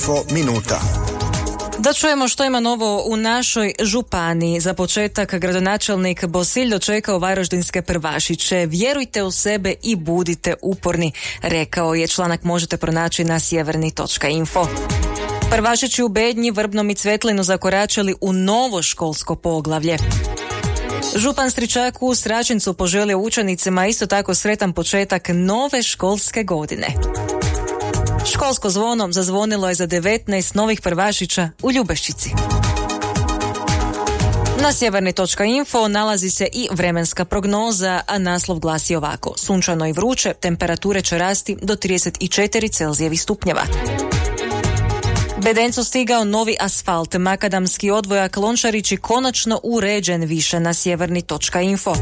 minuta. Da čujemo što ima novo u našoj županiji. Za početak, gradonačelnik Bosilj dočekao varaždinske prvašiće. Vjerujte u sebe i budite uporni, rekao je. Članak možete pronaći na sjeverni.info. Prvašići u Bednji, Vrbnom i Cvetlinu zakoračili u novo školsko poglavlje. Župan Stričak u Sračincu poželio učenicima isto tako sretan početak nove školske godine. Školsko zvono zazvonilo je za 19 novih prvašića u Ljubeščici. Na sjeverni.info nalazi se i vremenska prognoza, a naslov glasi ovako: sunčano i vruće, temperature će rasti do 34 Celzijevih stupnjeva. Bedencu stigao novi asfalt, makadamski odvojak Lončarići konačno uređen, više na sjeverni.info.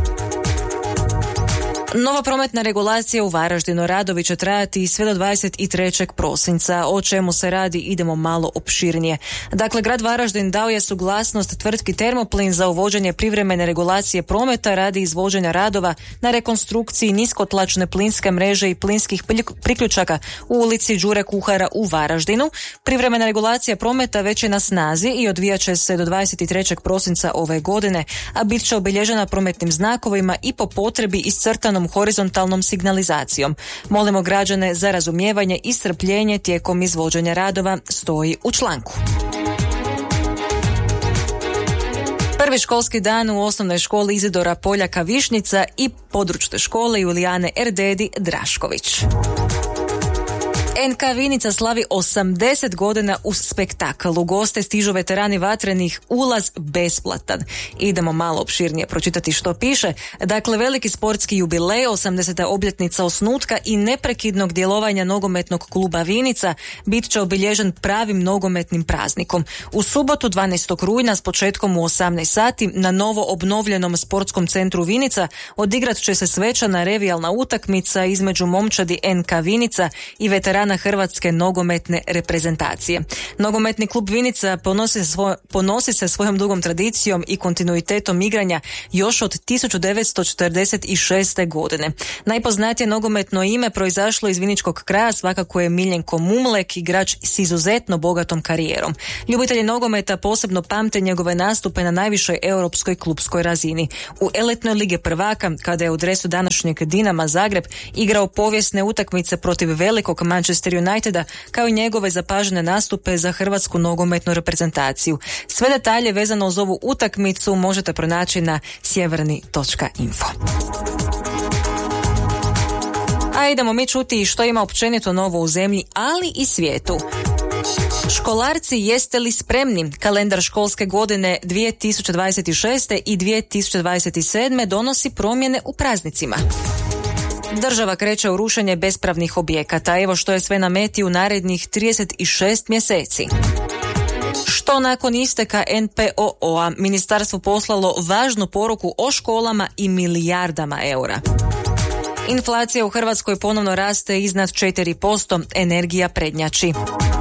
Nova prometna regulacija u Varaždinu. Radovi će trajati sve do 23. prosinca. O čemu se radi, idemo malo opširnije. Dakle, grad Varaždin dao je suglasnost tvrtki Termoplin za uvođenje privremene regulacije prometa radi izvođenja radova na rekonstrukciji niskotlačne plinske mreže i plinskih priključaka u ulici Đure Kuhara u Varaždinu. Privremena regulacija prometa već je na snazi i odvijat će se do 23. prosinca ove godine, a bit će obilježena prometnim znakovima i po potrebi iscrtanom horizontalnom signalizacijom. Molimo građane za razumijevanje i strpljenje tijekom izvođenja radova, stoji u članku. Prvi školski dan u osnovnoj školi Izidora Poljaka Višnjica i područne škole Julijane Erdedi Drašković. NK Vinica slavi 80 godina uz spektakl. U goste stižu veterani vatrenih, ulaz besplatan. Idemo malo opširnije pročitati što piše. Dakle, veliki sportski jubilej, 80. obljetnica osnutka i neprekidnog djelovanja nogometnog kluba Vinica bit će obilježen pravim nogometnim praznikom. U subotu 12. rujna s početkom u 18 sati na novo obnovljenom sportskom centru Vinica odigrat će se svečana revijalna utakmica između momčadi NK Vinica i veterana Hrvatske nogometne reprezentacije. Nogometni klub Vinica ponosi se svojom dugom tradicijom i kontinuitetom igranja još od 1946. godine. Najpoznatije nogometno ime proizašlo iz viničkog kraja svakako je Miljenko Mumlek, igrač s izuzetno bogatom karijerom. Ljubitelji nogometa posebno pamte njegove nastupe na najvišoj europskoj klupskoj razini. U elitnoj lige prvaka, kada je u dresu današnjeg Dinama Zagreb igrao povijesne utakmice protiv velikog Manchester Uniteda, kao i njegove zapažene nastupe za hrvatsku nogometnu reprezentaciju. Sve detalje vezano uz ovu utakmicu možete pronaći na sjeverni.info. A idemo mi čuti što ima općenito novo u zemlji, ali i svijetu. Školarci, jeste li spremni? Kalendar školske godine 2026. i 2027. donosi promjene u praznicima. Država kreće u rušenje bespravnih objekata. Evo što je sve na meti u narednih 36 mjeseci. Što nakon isteka NPOO-a? Ministarstvo poslalo važnu poruku o školama i milijardama eura. Inflacija u Hrvatskoj ponovno raste iznad 4%, energija prednjači.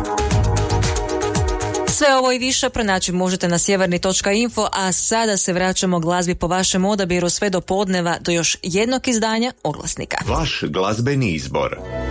Sve ovo i više pronaći možete na sjeverni.info, a sada se vraćamo glazbi po vašem odabiru sve do podneva do još jednog izdanja Oglasnika. Vaš glazbeni izbor.